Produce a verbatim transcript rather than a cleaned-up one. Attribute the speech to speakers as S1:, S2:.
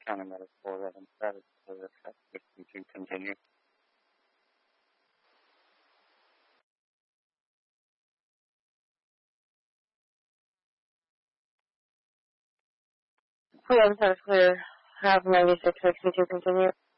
S1: County Medical eleven status clear, wishing to continue. eleven status clear, half ninety-six, wishing to continue.